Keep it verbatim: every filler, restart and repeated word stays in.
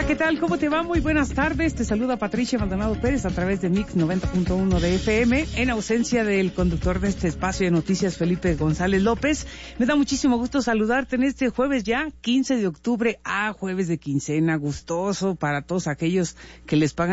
¿qué tal? ¿Cómo te va? Muy buenas tardes. Te saluda Patricia Maldonado Pérez a través de Mix noventa punto uno de F M, en ausencia del conductor de este espacio de noticias, Felipe González López. Me da muchísimo gusto saludarte en este jueves ya, quince de octubre, a jueves de quincena, gustoso para todos aquellos que les pagan